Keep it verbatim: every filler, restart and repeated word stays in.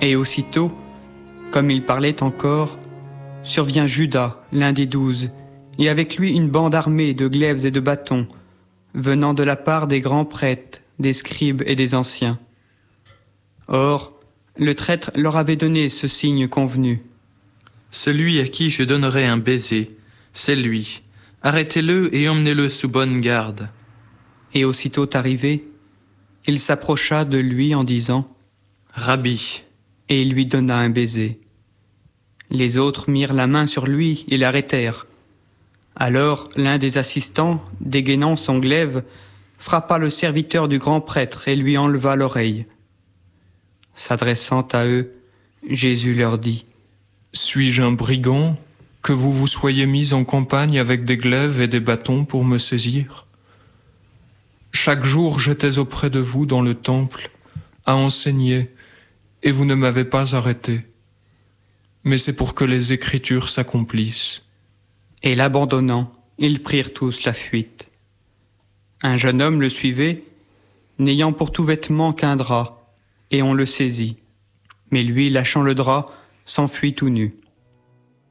Et aussitôt, comme il parlait encore, survient Judas, l'un des douze, et avec lui une bande armée de glaives et de bâtons, venant de la part des grands prêtres, des scribes et des anciens. Or, le traître leur avait donné ce signe convenu. Celui à qui je donnerai un baiser, c'est lui. Arrêtez-le et emmenez-le sous bonne garde. Et aussitôt arrivé, il s'approcha de lui en disant « Rabbi !» et il lui donna un baiser. Les autres mirent la main sur lui et l'arrêtèrent. Alors l'un des assistants, dégainant son glaive, frappa le serviteur du grand prêtre et lui enleva l'oreille. S'adressant à eux, Jésus leur dit « Suis-je un brigand, que vous vous soyez mis en campagne avec des glaives et des bâtons pour me saisir ? Chaque jour j'étais auprès de vous dans le temple, à enseigner, et vous ne m'avez pas arrêté. Mais c'est pour que les Écritures s'accomplissent. » Et l'abandonnant, ils prirent tous la fuite. Un jeune homme le suivait, n'ayant pour tout vêtement qu'un drap, et on le saisit. Mais lui, lâchant le drap, s'enfuit tout nu.